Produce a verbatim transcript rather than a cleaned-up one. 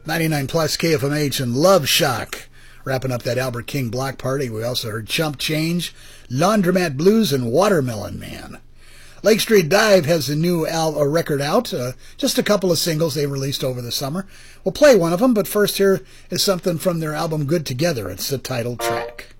ninety-nine plus K F M H and Love Shock. Wrapping up that Albert King block party, we also heard Chump Change, Laundromat Blues, and Watermelon Man. Lake Street Dive has a new al- a record out, uh, just a couple of singles they released over the summer. We'll play one of them, but first here is something from their album Good Together. It's the title track.